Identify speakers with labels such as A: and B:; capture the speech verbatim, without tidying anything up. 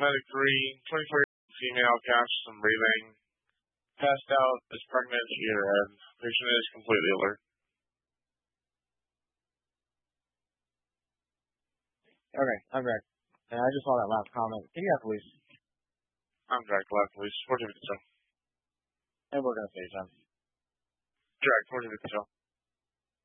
A: Medic three, twenty-four female, catch some breathing, passed out, is pregnant, she hit her head. Patient is completely alert.
B: Okay, I'm Greg. And I just saw that last comment. Can you have police?
A: I'm Drag, left police, four fifty-two.
B: And we're going to say, John.
A: Drag, four fifty-two.